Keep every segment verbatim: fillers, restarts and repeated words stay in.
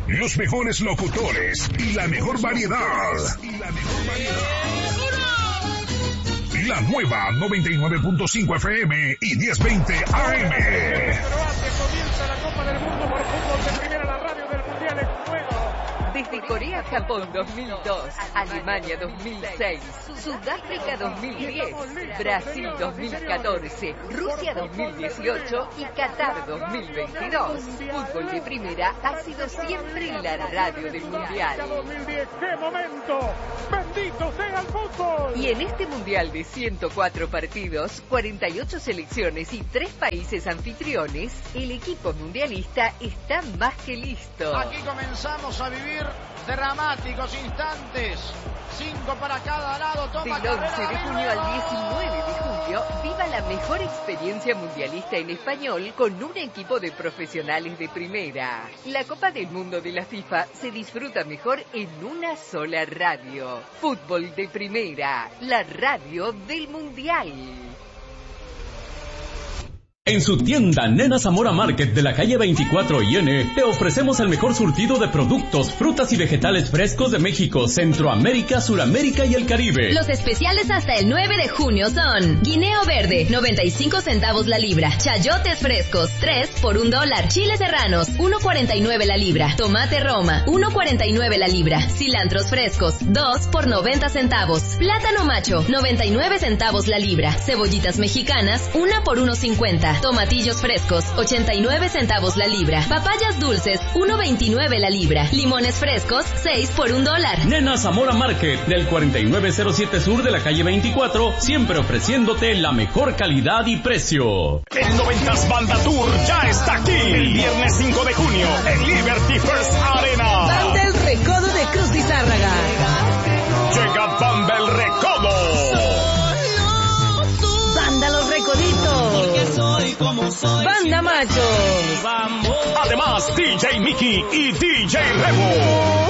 Los mejores locutores y la mejor variedad. Y la mejor variedad. La nueva noventa y nueve punto cinco F M y diez veinte A M. Croacia comienza la Copa del Mundo por fútbol de primera, la radio del Mundial en juego. Desde Corea-Japón dos mil dos, Alemania dos mil seis, Sudáfrica dos mil diez, Brasil dos mil catorce, Rusia dos mil dieciocho y Qatar dos mil veintidós. Fútbol de primera ha sido siempre la radio del Mundial. dos mil diez, ¡qué momento! ¡Bendito sea el fútbol! Y en este Mundial de ciento cuatro partidos, cuarenta y ocho selecciones y tres países anfitriones, el equipo mundialista está más que listo. Aquí comenzamos a vivir dramáticos instantes. Cinco para cada lado. Toma Del once de junio al diecinueve de julio, viva la mejor experiencia mundialista en español con un equipo de profesionales de primera. La Copa del Mundo de la FIFA se disfruta mejor en una sola radio. Fútbol de primera, la radio del Mundial. En su tienda Nena Zamora Market de la calle veinticuatro y N, te ofrecemos el mejor surtido de productos, frutas y vegetales frescos de México, Centroamérica, Suramérica y el Caribe. Los especiales hasta el nueve de junio son guineo verde, noventa y cinco centavos la libra, chayotes frescos, tres por un dólar, chiles serranos, uno cuarenta y nueve la libra, tomate Roma, uno cuarenta y nueve la libra, cilantros frescos, dos por noventa centavos, plátano macho, noventa y nueve centavos la libra, cebollitas mexicanas, una por uno cincuenta. Tomatillos frescos, ochenta y nueve centavos la libra. Papayas dulces, uno veintinueve la libra. Limones frescos, seis por un dólar. Nena Zamora Market, del cuarenta y nueve cero siete sur de la calle veinticuatro, siempre ofreciéndote la mejor calidad y precio. El noventas Banda Tour ya está aquí. El viernes cinco de junio, en Liberty First Arena. Banda El Recodo de Cruz Lizárraga. Llega Banda El Recodo. Banda Los Recoditos. Banda Machos. Además, D J Mickey y D J Rebo.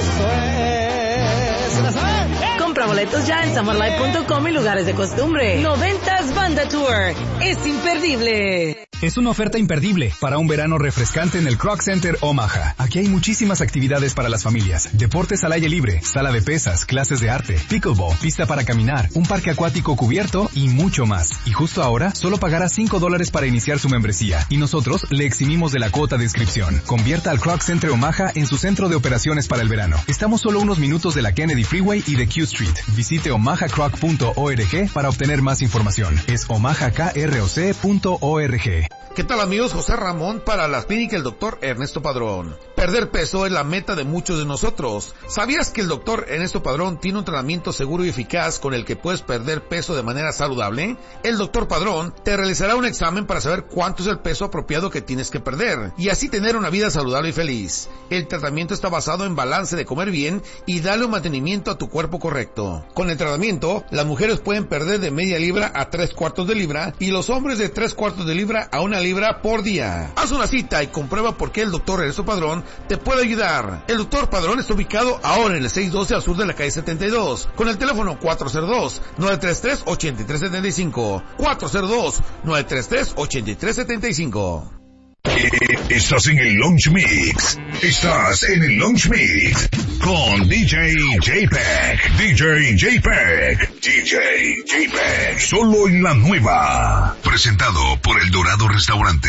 Compra boletos ya en summer life punto com y lugares de costumbre. Noventas Banda Tour. Es imperdible. Es una oferta imperdible para un verano refrescante en el Croc Center Omaha. Aquí hay muchísimas actividades para las familias. Deportes al aire libre, sala de pesas, clases de arte, pickleball, pista para caminar, un parque acuático cubierto y mucho más. Y justo ahora, solo pagará cinco dólares para iniciar su membresía. Y nosotros le eximimos de la cuota de inscripción. Convierta al Croc Center Omaha en su centro de operaciones para el verano. Estamos solo unos minutos de la Kennedy Freeway y de Q Street. Visite omaha croc punto org para obtener más información. Es omaha croc punto org. ¿Qué tal, amigos? José Ramón para la clínica El Doctor Ernesto Padrón. Perder peso es la meta de muchos de nosotros. ¿Sabías que el Doctor Ernesto Padrón tiene un tratamiento seguro y eficaz con el que puedes perder peso de manera saludable? El Doctor Padrón te realizará un examen para saber cuánto es el peso apropiado que tienes que perder y así tener una vida saludable y feliz. El tratamiento está basado en balance de comer bien y darle un mantenimiento a tu cuerpo correcto. Con el tratamiento, las mujeres pueden perder de media libra a tres cuartos de libra y los hombres de tres cuartos de libra a una libra por día. Haz una cita y comprueba por qué el Doctor Ernesto Padrón te puede ayudar. El Doctor Padrón está ubicado ahora en el seiscientos doce al sur de la calle setenta y dos, con el teléfono cuatro cero dos, nueve tres tres, ocho tres siete cinco, cuatro cero dos, nueve tres tres, ocho tres siete cinco. Estás en el Lounge Mix. Estás en el Lounge Mix con D J J-Pack. D J J-Pack. D J J-Pack. Solo en la nueva. Presentado por El Dorado Restaurante.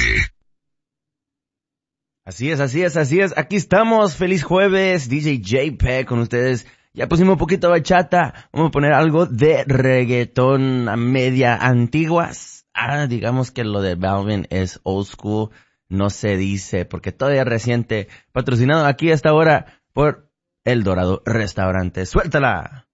Así es, así es, así es. Aquí estamos. Feliz jueves. D J J-Pack con ustedes. Ya pusimos un poquito de bachata. Vamos a poner algo de reggaetón a media antiguas. Ah, digamos que lo de Balvin es old school. No se dice, porque todavía es reciente. Patrocinado aquí a esta hora por El Dorado Restaurante. ¡Suéltala!